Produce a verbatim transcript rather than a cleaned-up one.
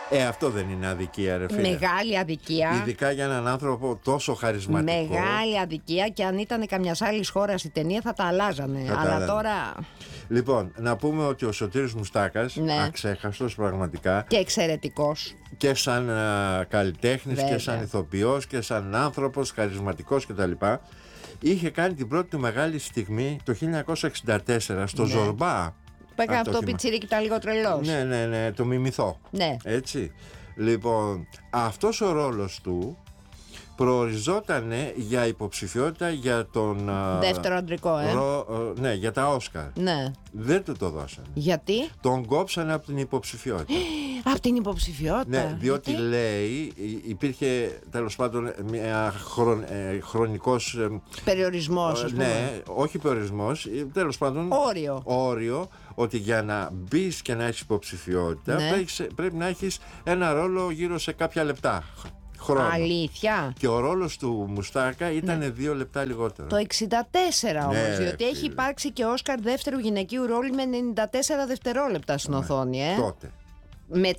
Ε, αυτό δεν είναι αδικία, ρε φίλε. Μεγάλη αδικία. Ειδικά για έναν άνθρωπο τόσο χαρισματικό. Μεγάλη αδικία, και αν ήταν καμιά άλλη χώρα η ταινία θα τα αλλάζανε. Θα τα Αλλά αλλάζανε. τώρα. Λοιπόν, να πούμε ότι ο Σωτήρης Μουστάκας, Ναι. αξέχαστος πραγματικά, Και εξαιρετικός. και σαν α, καλλιτέχνης Βέβαια. και σαν ηθοποιός και σαν άνθρωπος χαρισματικός κτλ. Είχε κάνει την πρώτη του μεγάλη στιγμή το χίλια εννιακόσια εξήντα τέσσερα στο Ναι. Ζορμπά. Που έκανε Αν το αυτό το θυμά- πιτσίρι και ήταν λίγο τρελός. Ναι, ναι, ναι, το μιμηθώ. Ναι. Έτσι. Λοιπόν, αυτός ο ρόλος του προοριζότανε για υποψηφιότητα για τον α, Δεύτερο αντρικό, ε. ρο- ε, ναι, για τα Όσκαρ. Ναι. Δεν του το δώσανε. Γιατί? Τον κόψανε από την υποψηφιότητα. Από την υποψηφιότητα. Ναι, διότι Γιατί? λέει υ- υπήρχε τέλος πάντων μια χρον, ε, χρονικός ε, Περιορισμός, ε, ας πούμε. ναι, όχι περιορισμός, ε, τέλος πάντων Όριο. όριο, ότι για να μπει και να έχεις υποψηφιότητα Ναι. πρέπει, πρέπει να έχεις ένα ρόλο γύρω σε κάποια λεπτά χρόνο. Αλήθεια. Και ο ρόλος του Μουστάκα ήταν δύο λεπτά λιγότερο. Το εξήντα τέσσερα όμως, Ναι, διότι έχει φίλε. υπάρξει και Όσκαρ δεύτερου γυναικείου ρόλου με ενενήντα τέσσερα δευτερόλεπτα στην Ναι, οθόνη, ε. τότε. Με